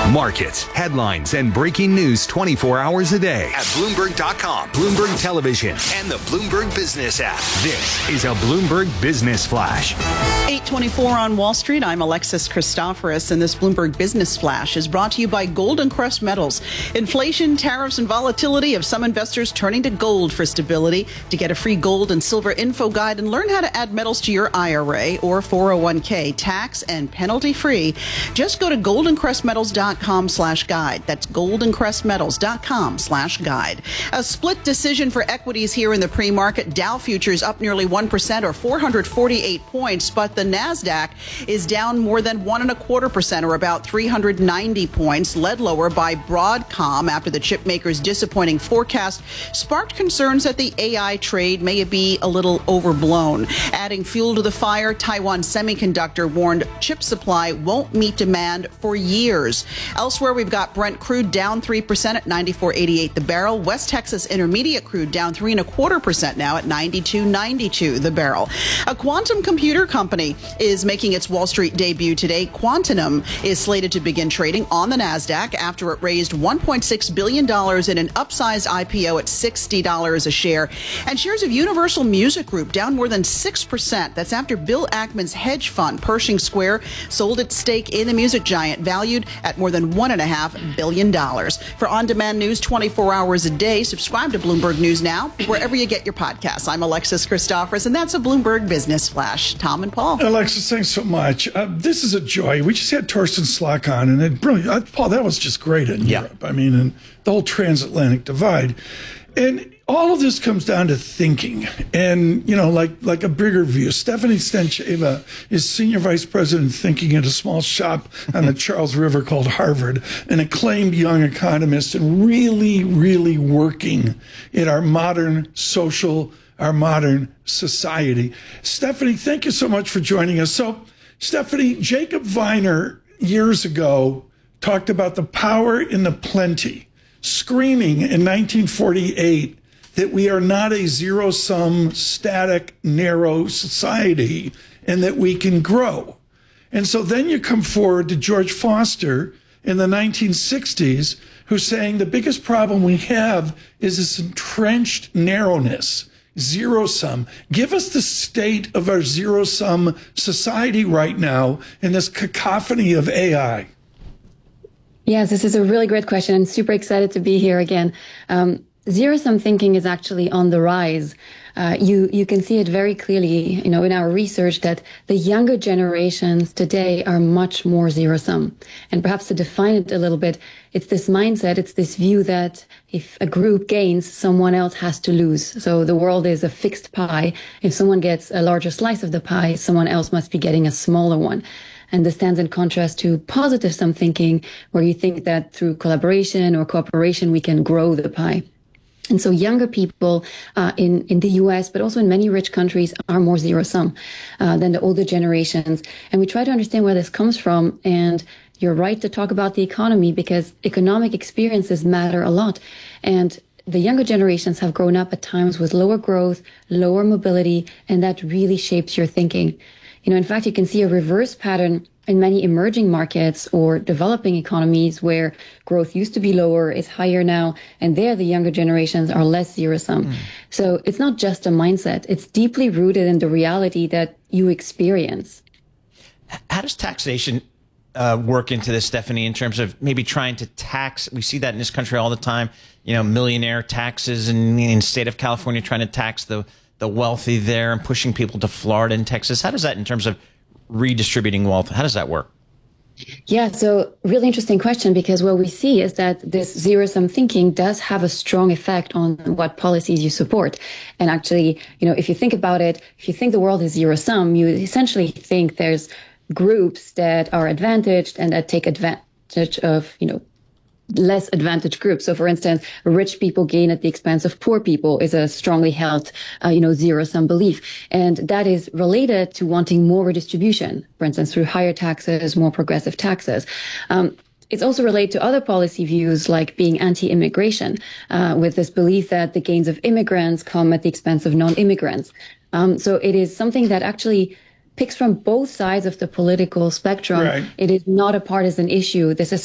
Markets, headlines, and breaking news 24 hours a day at Bloomberg.com, Bloomberg Television, and the Bloomberg Business app. This is a Bloomberg Business Flash. 8:24 on Wall Street. I'm Alexis Christoforous, and this Bloomberg Business Flash is brought to you by Golden Crest Metals. Inflation, tariffs, and volatility have some investors turning to gold for stability. To get a free gold and silver info guide and learn how to add metals to your IRA or 401k, tax and penalty free, just go to goldencrestmetals.com/guide. That's goldencrestmetals.com/guide. A split decision for equities here in the pre-market. Dow futures up nearly 1% or 448 points, but the NASDAQ is down more than 1.25% or about 390 points, led lower by Broadcom after the chip maker's disappointing forecast sparked concerns that the AI trade may be a little overblown. Adding fuel to the fire, Taiwan Semiconductor warned chip supply won't meet demand for years. Elsewhere, we've got Brent crude down 3% at 94.88 the barrel. West Texas Intermediate crude down 3.25% now at 92.92 the barrel. A quantum computer company is making its Wall Street debut today. Quantinum is slated to begin trading on the NASDAQ after it raised $1.6 billion in an upsized IPO at $60 a share. And shares of Universal Music Group down more than 6%. That's after Bill Ackman's hedge fund, Pershing Square, sold its stake in the music giant, valued at more than $1.5 billion. For on-demand news 24 hours a day, subscribe to Bloomberg News Now, wherever you get your podcasts. I'm Alexis Christoforous, and that's a Bloomberg Business Flash. Tom and Paul. Alexis, thanks so much. This is a joy. We just had Torsten Slok on, and it brilliant. Paul, that was just great in Europe. I mean, and the whole transatlantic divide. And all of this comes down to thinking and, you know, like a bigger view. Stephanie Stancheva is senior vice president thinking at a small shop on the Charles River called Harvard, an acclaimed young economist and really, really working in our modern our modern society. Stephanie, thank you so much for joining us. So, Stephanie, Jacob Viner years ago talked about the power in the plenty, screaming in 1948 that we are not a zero-sum, static, narrow society and that we can grow. And so then you come forward to George Foster in the 1960s, who's saying the biggest problem we have is this entrenched narrowness, zero-sum. Give us the state of our zero-sum society right now in this cacophony of AI. Yes, this is a really great question. I'm super excited to be here again. Zero-sum thinking is actually on the rise. You can see it very clearly, you know, in our research that the younger generations today are much more zero-sum. And perhaps to define it a little bit, it's this mindset, it's this view that if a group gains, someone else has to lose. So the world is a fixed pie. If someone gets a larger slice of the pie, someone else must be getting a smaller one. And this stands in contrast to positive sum thinking, where you think that through collaboration or cooperation, we can grow the pie. And so younger people in the US, but also in many rich countries, are more zero-sum than the older generations. And we try to understand where this comes from. And you're right to talk about the economy, because economic experiences matter a lot. And the younger generations have grown up at times with lower growth, lower mobility, and that really shapes your thinking. You know, in fact, you can see a reverse pattern in many emerging markets or developing economies where growth used to be lower, is higher now, and there the younger generations are less zero-sum. So it's not just a mindset. It's deeply rooted in the reality that you experience. How does taxation work into this, Stephanie, in terms of maybe trying to tax? We see that in this country all the time, you know, millionaire taxes, and in the state of California trying to tax the wealthy there and pushing people to Florida and Texas. How does that, in terms of redistributing wealth, how does that work? Yeah, so really interesting question, because what we see is that this zero-sum thinking does have a strong effect on what policies you support. And actually, you know, if you think about it, if you think the world is zero-sum, you essentially think there's groups that are advantaged and that take advantage of, you know, less advantaged groups. So, for instance, rich people gain at the expense of poor people is a strongly held, zero-sum belief. And that is related to wanting more redistribution, for instance, through higher taxes, more progressive taxes. It's also related to other policy views like being anti-immigration, with this belief that the gains of immigrants come at the expense of non-immigrants. So it is something that actually picks from both sides of the political spectrum. Right. It is not a partisan issue. This is